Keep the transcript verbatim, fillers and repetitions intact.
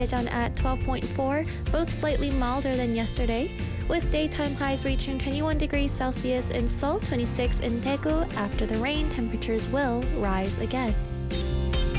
Daejeon at twelve point four, both slightly milder than yesterday, with daytime highs reaching twenty-one degrees Celsius in Seoul, twenty-six in Daegu. After the rain, temperatures will rise again.